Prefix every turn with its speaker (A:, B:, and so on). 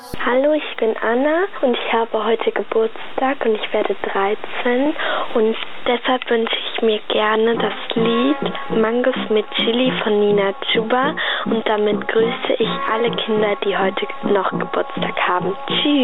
A: Hallo, ich bin Anna und ich habe heute Geburtstag und ich werde 13 und deshalb wünsche ich mir gerne das Lied Mangos mit Chili von Nina Chuba und damit grüße ich alle Kinder, die heute noch Geburtstag haben. Tschüss!